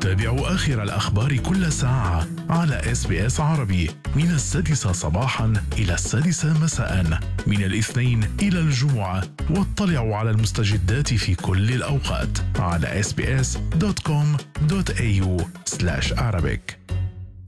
تابعوا آخر الأخبار كل ساعة على SBS عربي من 6 صباحا إلى 6 مساء، من الاثنين إلى الجمعة. واطلعوا على المستجدات في كل الأوقات على sbs.com.au/Arabic.